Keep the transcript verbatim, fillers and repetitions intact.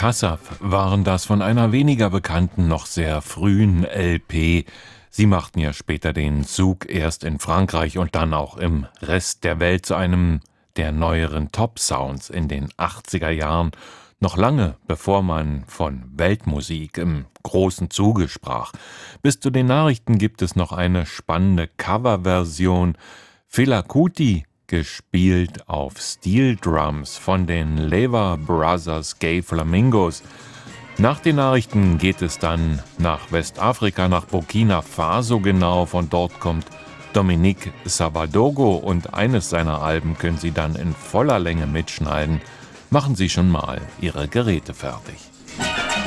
Kassav waren das von einer weniger bekannten, noch sehr frühen L P. Sie machten ja später den Zug erst in Frankreich und dann auch im Rest der Welt zu einem der neueren Top-Sounds in den achtziger Jahren, noch lange bevor man von Weltmusik im großen Zuge sprach. Bis zu den Nachrichten gibt es noch eine spannende Coverversion. Fela Kuti, gespielt auf Steel Drums von den Lever Brothers Gay Flamingos. Nach den Nachrichten geht es dann nach Westafrika, nach Burkina Faso genau. Von dort kommt Dominique Savadogo und eines seiner Alben können Sie dann in voller Länge mitschneiden. Machen Sie schon mal Ihre Geräte fertig.